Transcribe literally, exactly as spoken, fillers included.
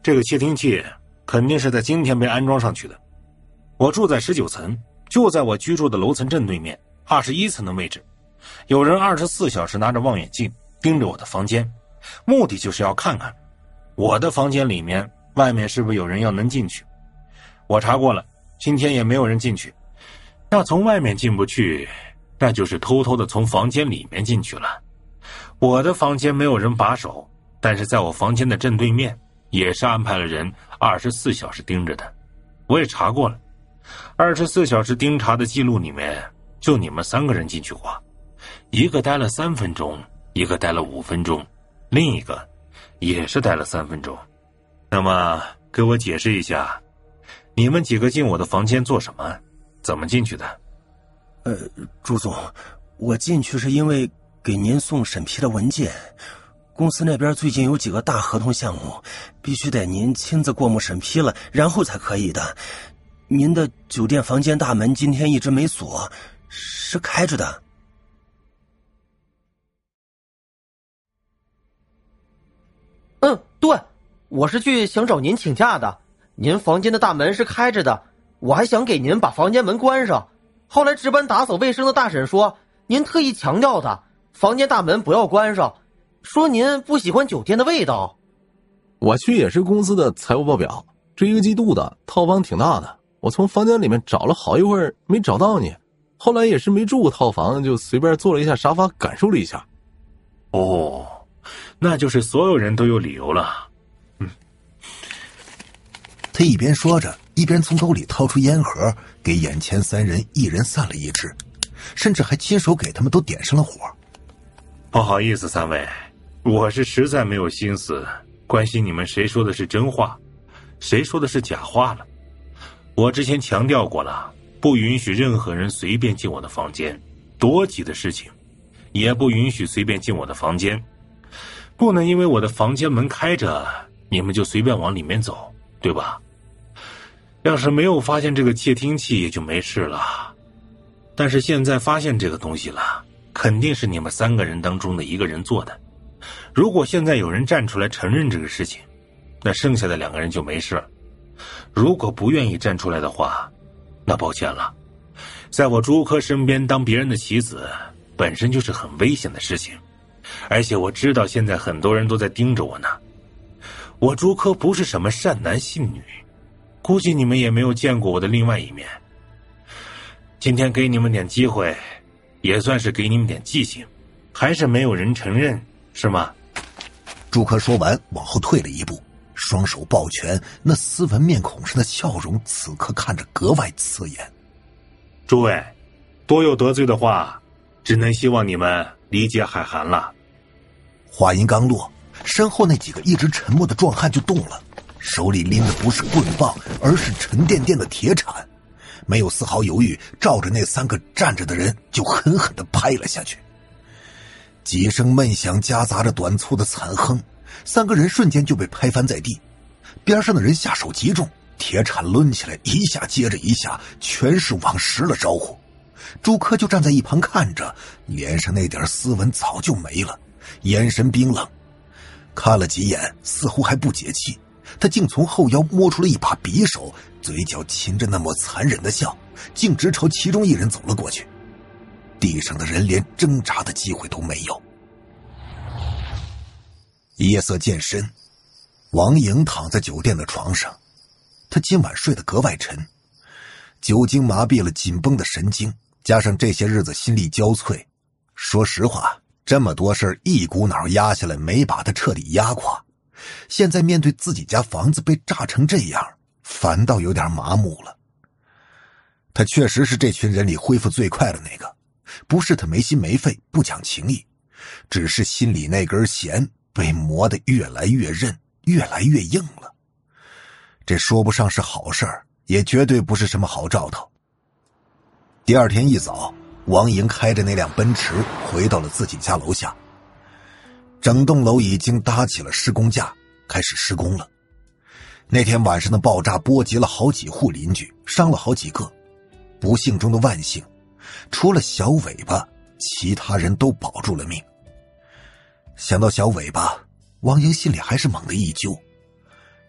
这个窃听器肯定是在今天被安装上去的。我住在十九层，就在我居住的楼层正对面，二十一层的位置。有人二十四小时拿着望远镜盯着我的房间，目的就是要看看我的房间里面外面是不是有人要能进去。我查过了，今天也没有人进去。要从外面进不去，那就是偷偷的从房间里面进去了。我的房间没有人把守，但是在我房间的正对面也是安排了人二十四小时盯着的。我也查过了，二十四小时盯查的记录里面就你们三个人进去过，一个待了三分钟，一个待了五分钟，另一个也是待了三分钟。那么给我解释一下，你们几个进我的房间做什么？怎么进去的？ 呃，朱总，我进去是因为给您送审批的文件。公司那边最近有几个大合同项目，必须得您亲自过目审批了，然后才可以的。您的酒店房间大门今天一直没锁，是开着的。 嗯，对，我是去想找您请假的。您房间的大门是开着的，我还想给您把房间门关上。后来值班打扫卫生的大婶说，您特意强调的，房间大门不要关上，说您不喜欢酒店的味道。 我去也是公司的财务报表，这一个季度的套房挺大的，我从房间里面找了好一会儿没找到你，后来也是没住过套房，就随便坐了一下沙发感受了一下。 哦，那就是所有人都有理由了。嗯， 他一边说着，一边从兜里掏出烟盒，给眼前三人一人散了一支，甚至还亲手给他们都点上了火。 不好意思三位，我是实在没有心思关心你们谁说的是真话，谁说的是假话了。我之前强调过了，不允许任何人随便进我的房间，多急的事情也不允许随便进我的房间。不能因为我的房间门开着，你们就随便往里面走，对吧？要是没有发现这个窃听器也就没事了，但是现在发现这个东西了，肯定是你们三个人当中的一个人做的。如果现在有人站出来承认这个事情，那剩下的两个人就没事。如果不愿意站出来的话，那抱歉了，在我朱科身边当别人的棋子本身就是很危险的事情，而且我知道现在很多人都在盯着我呢。我朱科不是什么善男信女，估计你们也没有见过我的另外一面。今天给你们点机会，也算是给你们点记性，还是没有人承认，是吗？ 朱科说完往后退了一步，双手抱拳，那斯文面孔上的笑容此刻看着格外刺眼。 诸位，多有得罪的话，只能希望你们理解海涵了。 话音刚落，身后那几个一直沉默的壮汉就动了，手里拎的不是棍棒，而是沉甸甸的铁铲，没有丝毫犹豫，照着那三个站着的人就狠狠地拍了下去。几声闷响夹杂着短促的惨哼，三个人瞬间就被拍翻在地。边上的人下手极重，铁铲抡起来一下接着一下，全是往实了招呼。朱科就站在一旁看着，脸上那点斯文早就没了，眼神冰冷。看了几眼似乎还不解气，他竟从后腰摸出了一把匕首，嘴角噙着那么残忍的笑，径直朝其中一人走了过去。地上的人连挣扎的机会都没有。夜色渐深，王莹躺在酒店的床上，他今晚睡得格外沉，酒精麻痹了紧绷的神经，加上这些日子心力交瘁，说实话，这么多事儿一股脑压下来，没把他彻底压垮。现在面对自己家房子被炸成这样，反倒有点麻木了。他确实是这群人里恢复最快的那个，不是他没心没肺不讲情义，只是心里那根弦被磨得越来越韧，越来越硬了。这说不上是好事儿，也绝对不是什么好兆头。第二天一早，王莹开着那辆奔驰回到了自己家楼下。整栋楼已经搭起了施工架，开始施工了。那天晚上的爆炸波及了好几户邻居，伤了好几个。不幸中的万幸，除了小尾巴，其他人都保住了命。想到小尾巴，王莹心里还是猛地一揪。